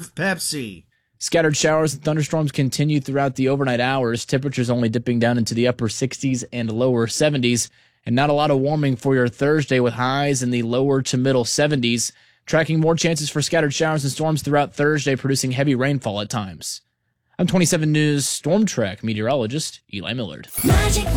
Pepsi. Scattered showers and thunderstorms continue throughout the overnight hours. Temperatures only dipping down into the upper 60s and lower 70s. And not a lot of warming for your Thursday with highs in the lower to middle 70s. Tracking more chances for scattered showers and storms throughout Thursday, producing heavy rainfall at times. I'm 27 News Storm Track meteorologist Eli Millard. Magic